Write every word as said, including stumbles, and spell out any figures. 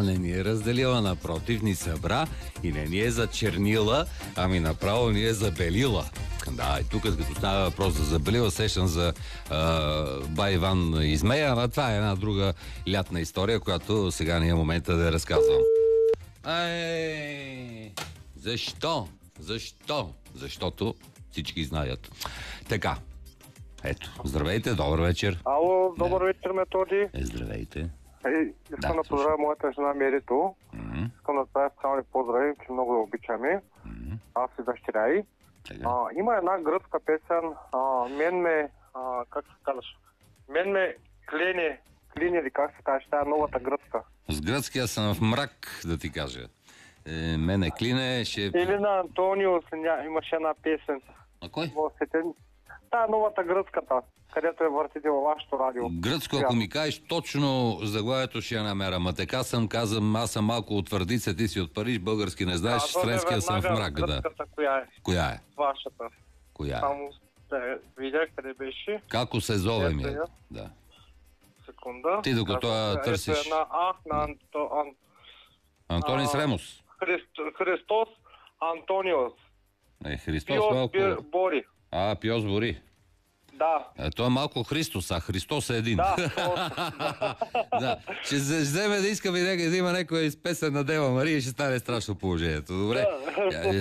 А, не ни е разделила, напротив, ни събра и не ни е зачернила, ами направо ни е забелила. Да, и тук, като става въпрос за забелила, сещам за а, бай Иван Измея, а това е една друга лятна история, която сега не е момента да я разказвам. Ай, защо? Защо? Защото всички знаят. Така, ето, здравейте, добър вечер. Ало, добър да. вечер, Методи. Е, здравейте. Е, искам Да, да поздравя моята жена Мерито. Mm-hmm. Искам да правя специални поздрави, че много я обичаме. Mm-hmm. Аз и дъщеря й. А, има една гръцка песен, а, мен ме, а, как се казваш, мен ме клини, клини или как се казваш, тая новата гръцка. С гръцки аз съм в мрак, да ти кажа. Е, мене клине, ще... Или на Антониус имаше една песен. А кой? Тая новата гръцката, където е въртите във вашето радио. Гръцко, ако ми кажеш точно заглавието, ще я намеря. Ма така съм, казвам, аз съм малко от Твърдица, ти си от Париж, български не знаеш, с френския съм в мрак. Да. Коя е? Коя е? Вашата. Коя е? Само да видях къде беше. Како се зове ми е? Да. Секунда. Ти докато я търсиш. Ето една А на Анто... Ан... Антонис Ремус. Христ... Христос Антониос. Е, Христос Пиос малко... Бир... Бори. А, Пиос Бори. Да. Е, той е малко Христос, а Христос е един. Да, да. Ще вземе да искаме да има някой из песен на Дева Мария и ще стане страшно положението. Добре? Да.